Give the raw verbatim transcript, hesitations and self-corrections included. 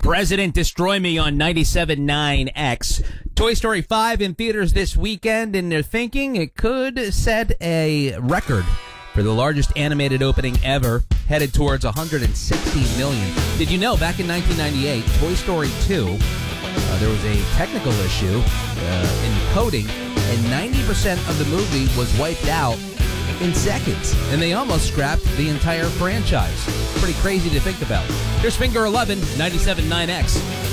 President Destroy Me on ninety-seven point nine X. Toy Story five in theaters this weekend, and they're thinking it could set a record for the largest animated opening ever, headed towards one hundred sixty million dollars. Did you know, back in nineteen ninety-eight, Toy Story two, uh, there was a technical issue uh, in coding, and ninety percent of the movie was wiped out in seconds, and they almost scrapped the entire franchise. Pretty crazy to think about. Here's Finger eleven, ninety-seven point nine X.